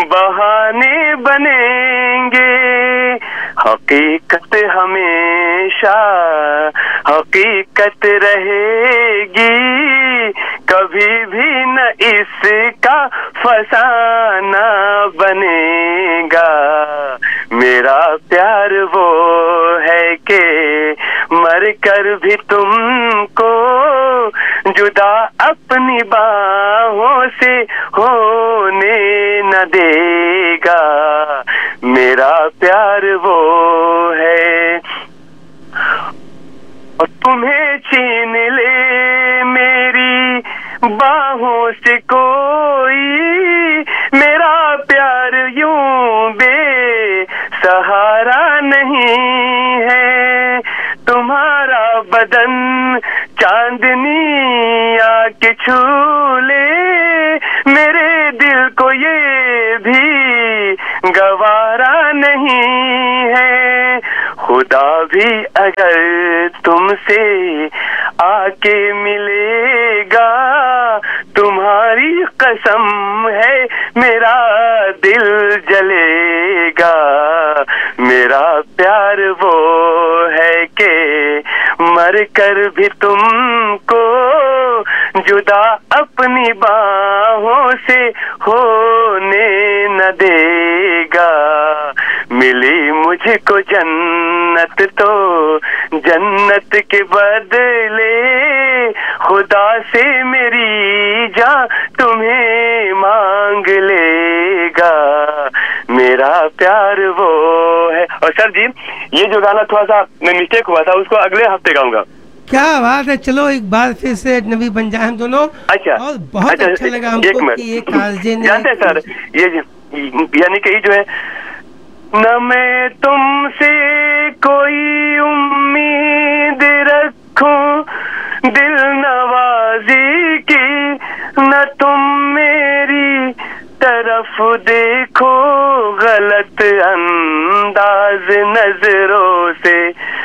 बहाने बनेंगे, हकीकत हमेशा हकीकत रहेगी, कभी भी न इसका फसाना बनेगा। मेरा प्यार वो है कि मर कर भी तुमको जुदा अपनी बाहों से होने न देगा। मेरा प्यार वो है, और तुम्हें छीन ले मेरी बाहों से कोई, मेरा प्यार यूं बेसहारा नहीं है। तुम्हारा बदन चांदनी आके छू ले, मेरे दिल को ये भी गवारा नहीं है। खुदा भी अगर तुमसे आके मिलेगा, तुम्हारी कसम है मेरा दिल जलेगा। मेरा प्यार वो है कि मर कर भी तुमको जुदा अपनी बाहों से होने न देगा। मिली मुझको जन्नत तो जन्नत के बदले खुदा से मेरी जान तुम्हें मांग लेगा। मेरा प्यार वो है। और सर जी, ये जो गाना थोड़ा सा मिस्टेक हुआ था, उसको अगले हफ्ते गाऊंगा। क्या बात है, चलो एक बार फिर से अजनबी बन जाए हम दोनों। अच्छा, और बहुत अच्छा लगा हमको कि ये कालजे ने, जानते हैं सर, ये यानी कि जो है, न मैं तुमसे कोई उम्मीद रखूं दिल नवाजी की, न तुम मेरी तरफ देखो गलत अंदाज नजरों से।